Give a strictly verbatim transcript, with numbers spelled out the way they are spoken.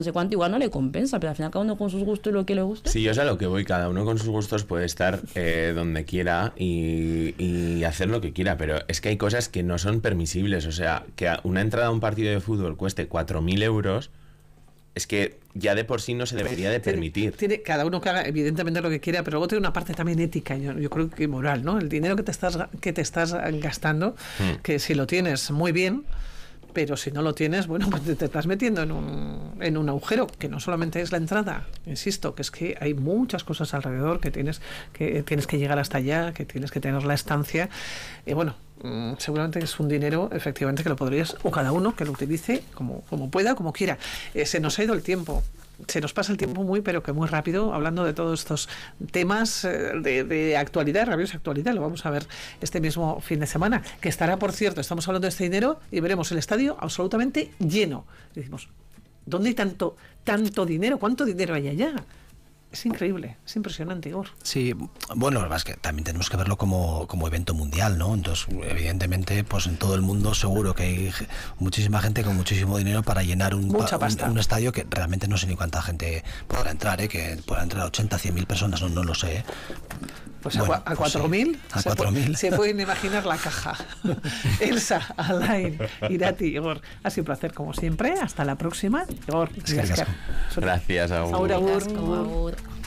no sé cuánto, igual no le compensa, pero al final cada uno con sus gustos y lo que le guste. Sí, yo sé a lo que voy, cada uno con sus gustos puede estar eh, donde quiera y, y hacer lo que quiera, pero es que hay cosas que no son permisibles, o sea, que una entrada a un partido de fútbol cueste cuatro mil euros, es que ya de por sí no se debería de permitir. Tiene, tiene cada uno que haga evidentemente lo que quiera, pero luego tiene una parte también ética, yo, yo creo que moral, ¿no? El dinero que te estás, que te estás gastando, mm. que si lo tienes muy bien, pero si no lo tienes, bueno, pues te, te estás metiendo en un, en un agujero, que no solamente es la entrada, insisto, que es que hay muchas cosas alrededor, que tienes que, tienes que llegar hasta allá, que tienes que tener la estancia, y bueno, mmm, seguramente es un dinero, efectivamente, que lo podrías, o cada uno que lo utilice como, como pueda, como quiera. Eh, se nos ha ido el tiempo. Se nos pasa el tiempo muy, pero que muy rápido, hablando de todos estos temas de, de actualidad, rabiosa actualidad. Lo vamos a ver este mismo fin de semana, que estará, por cierto, estamos hablando de este dinero y veremos el estadio absolutamente lleno. Y decimos, ¿dónde hay tanto, tanto dinero? ¿Cuánto dinero hay allá? Es increíble, es impresionante, Igor. Sí, bueno, es que también tenemos que verlo como, como evento mundial, ¿no? Entonces, evidentemente, pues en todo el mundo seguro que hay muchísima gente con muchísimo dinero para llenar un, Mucha un, un estadio que realmente no sé ni cuánta gente podrá entrar, ¿eh? Que podrá entrar ochenta, cien mil personas, no, no lo sé. Pues bueno, a cuatro mil pues sí, a cuatro mil. Se, se pueden imaginar la caja. Elsa, Alain, Irati, Igor, ha sido un placer como siempre. Hasta la próxima. Igor, es que gracias. Gracias, Agur. Agur, agur. Agur.